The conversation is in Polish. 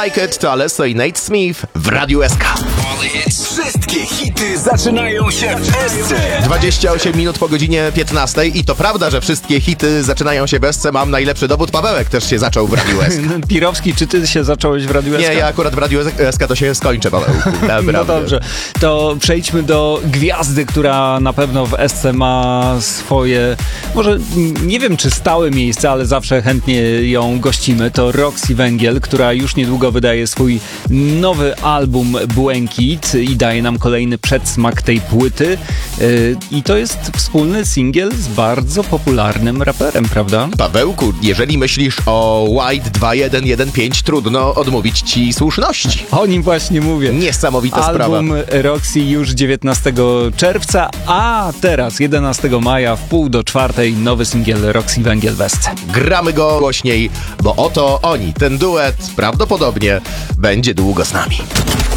Like It to Alesso i Nate Smith w Radiu SK. Wszystkie hity zaczynają się w SC. 28 minut po godzinie 15 i to prawda, że wszystkie hity zaczynają się w SC. Mam najlepszy dowód. Pawełek też się zaczął w Radiu SK. Pirowski, czy ty się zacząłeś w Radiu SK? Nie, ja akurat w Radiu SK to się skończę, Pawełku. No dobrze, to przejdźmy do gwiazdy, która na pewno w SC ma swoje, może nie wiem czy stałe miejsce, ale zawsze chętnie ją gościmy. To Roxy Węgiel, która już niedługo wydaje swój nowy album Błękit i daje nam kolejny przedsmak tej płyty. I to jest wspólny singiel z bardzo popularnym raperem, prawda? Pawełku, jeżeli myślisz o White 2115, trudno odmówić ci słuszności. O nim właśnie mówię. Niesamowita sprawa. Album Roxy już 19 czerwca, a teraz 11 maja w 3:30 nowy singiel Roxy Węgiel w SC. Gramy go głośniej, bo oto oni, ten duet prawdopodobnie będzie długo z nami.